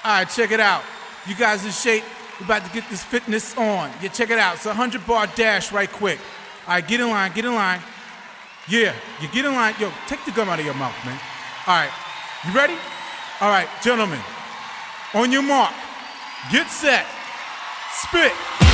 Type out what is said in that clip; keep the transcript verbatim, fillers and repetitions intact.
All right, check it out. You guys in shape? We're about to get this fitness on. Yeah, check it out. It's a hundred bar dash right quick. All right, get in line, get in line. Yeah, you get in line. Yo, take the gum out of your mouth, man. All right, you ready? All right, gentlemen, on your mark, get set, spit.